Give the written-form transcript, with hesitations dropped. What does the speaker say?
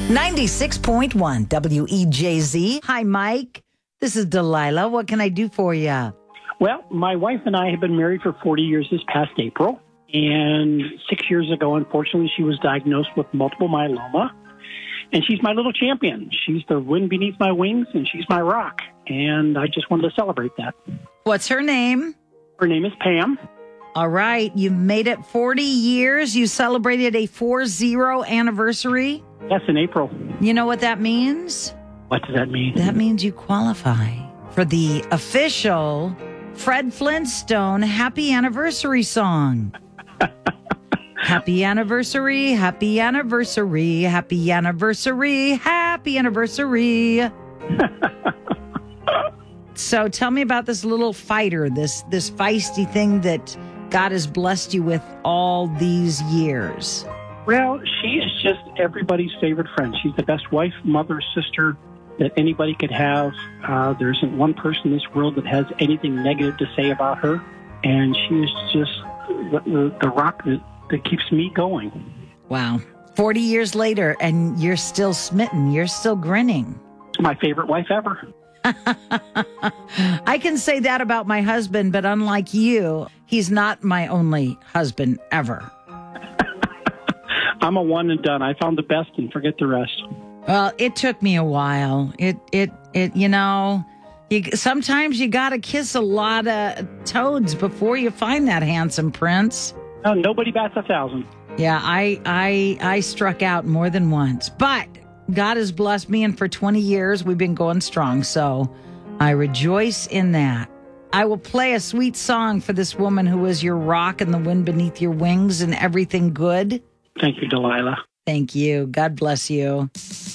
96.1 WEJZ. Hi, Mike. This is Delilah. What can I do for you? Well, my wife and I have been married for 40 years this past April. And 6 years ago, unfortunately, she was diagnosed with multiple myeloma. And she's my little champion. She's the wind beneath my wings, and she's my rock. And I just wanted to celebrate that. What's her name? Her name is Pam. All right. You've made it 40 years. You celebrated a 40 anniversary. Yes, in April. You know what that means? What does that mean? That means you qualify for the official Fred Flintstone Happy Anniversary song. Happy anniversary, happy anniversary, happy anniversary, happy anniversary. So tell me about this little fighter, this feisty thing that God has blessed you with all these years. Well, she is just everybody's favorite friend. She's the best wife, mother, sister that anybody could have. There isn't one person in this world that has anything negative to say about her. And she is just the rock that keeps me going. Wow. 40 years later, and you're still smitten. You're still grinning. My favorite wife ever. I can say that about my husband, but unlike you, he's not my only husband ever. I'm a one and done. I found the best and forget the rest. Well, it took me a while. Sometimes you got to kiss a lot of toads before you find that handsome prince. No, nobody bats 1,000. Yeah, I struck out more than once, but God has blessed me, and for 20 years we've been going strong. So I rejoice in that. I will play a sweet song for this woman who is your rock and the wind beneath your wings and everything good. Thank you, Delilah. Thank you. God bless you.